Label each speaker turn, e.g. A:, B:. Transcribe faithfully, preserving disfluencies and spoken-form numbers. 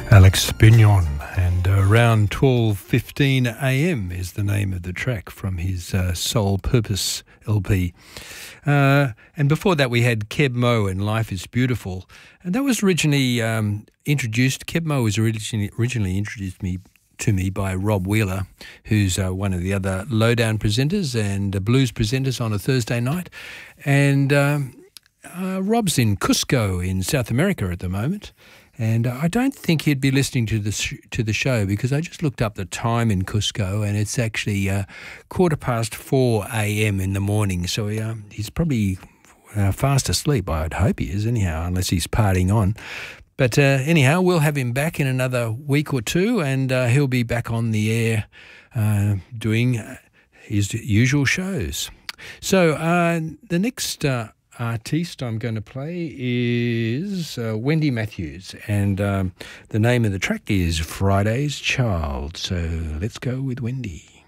A: Alex Bignon, and around twelve fifteen a m is the name of the track from his uh, Soul Purpose L P. Uh, and before that we had Keb Mo and Life is Beautiful. And that was originally um, introduced, Keb Mo was originally, originally introduced me to me by Rob Wheeler, who's uh, one of the other Lowdown presenters and uh, blues presenters on a Thursday night. And um, uh, Rob's in Cusco in South America at the moment. And I don't think he'd be listening to the sh- to the show because I just looked up the time in Cusco and it's actually uh, quarter past four a m in the morning. So he, uh, he's probably uh, fast asleep. I'd hope he is anyhow, unless he's partying on. But uh, anyhow, we'll have him back in another week or two and uh, he'll be back on the air uh, doing his usual shows. So uh, the next... Uh, artiste I'm going to play is uh, Wendy Matthews, and um, the name of the track is Friday's Child. So let's go with Wendy.